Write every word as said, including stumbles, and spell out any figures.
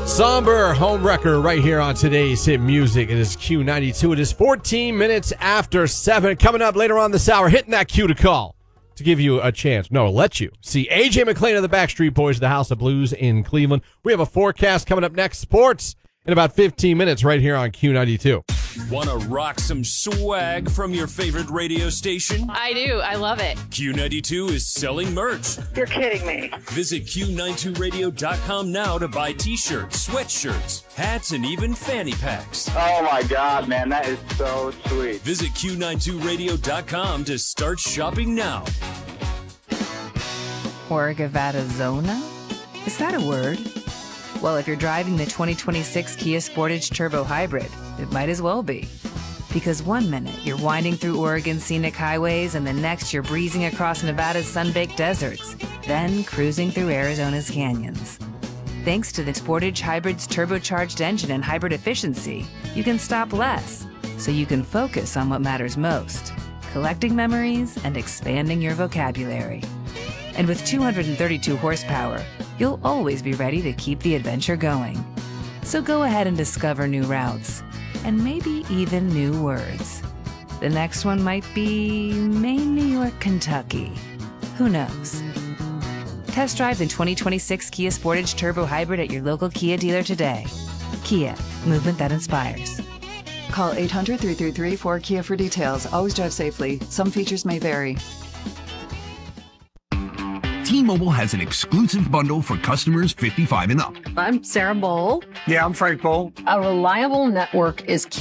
Somber homewrecker right here on today's hit music. It is Q ninety-two. It is fourteen minutes after seven. Coming up later on this hour, hitting that Q to call to give you a chance. No, let you see A J McLean of the Backstreet Boys, the House of Blues in Cleveland. We have a forecast coming up next. Sports in about fifteen minutes right here on Q ninety-two. Want to rock some swag from your favorite radio station? I do. I love it. Q ninety-two is selling merch. You're kidding me. Visit Q ninety-two radio dot com now to buy t-shirts, sweatshirts, hats, and even fanny packs. Oh my God, man, that is so sweet. Visit Q ninety-two radio dot com to start shopping now. Orgavadazona? Is that a word? Well, if you're driving the twenty twenty-six Kia Sportage Turbo Hybrid, it might as well be. Because one minute you're winding through Oregon's scenic highways and the next you're breezing across Nevada's sun-baked deserts, then cruising through Arizona's canyons. Thanks to the Sportage Hybrid's turbocharged engine and hybrid efficiency, you can stop less, so you can focus on what matters most, collecting memories and expanding your vocabulary. And with two hundred thirty-two horsepower, you'll always be ready to keep the adventure going. So go ahead and discover new routes, and maybe even new words. The next one might be Maine, New York, Kentucky. Who knows? Test drive the twenty twenty-six Kia Sportage Turbo Hybrid at your local Kia dealer today. Kia, movement that inspires. Call eight hundred, three three three, four K I A for details. Always drive safely. Some features may vary. T-Mobile has an exclusive bundle for customers fifty-five and up. I'm Sarah Bowl. Yeah, I'm Frank Bowl. A reliable network is key.